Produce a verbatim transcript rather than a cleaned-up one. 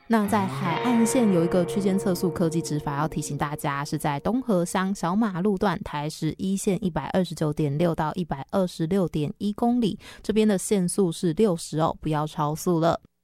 那在海岸线有一个区间测速科技执法要提醒大家，是在东河乡小马路段台十一线 一百二十九点六 到 一百二十六点一 公里，这边的限速是六十哦，不要超速了。